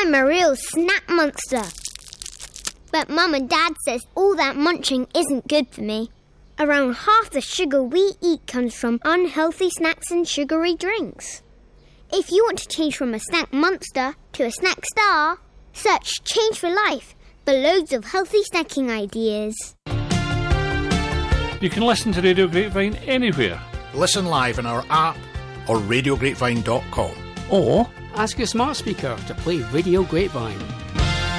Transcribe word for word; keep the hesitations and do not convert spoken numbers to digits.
I'm a real snack monster. But Mum and Dad says all that munching isn't good for me. Around half the sugar we eat comes from unhealthy snacks and sugary drinks. If you want to change from a snack monster to a snack star, search Change for Life for loads of healthy snacking ideas. You can listen to Radio Grapevine anywhere. Listen live on our app or radio grapevine dot com. Or ask your smart speaker to play Radio Grapevine.